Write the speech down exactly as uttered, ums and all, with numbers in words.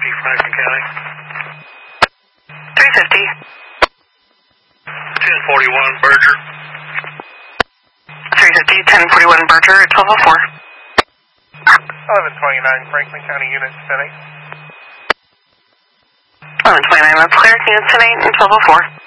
fifty, Franklin County. three fifty. ten forty-one, Berger. three fifty, ten forty-one, Berger, twelve oh four. eleven twenty-nine, Franklin County, units ten eight. eleven twenty-nine, that's clear, units ten eight and twelve oh four.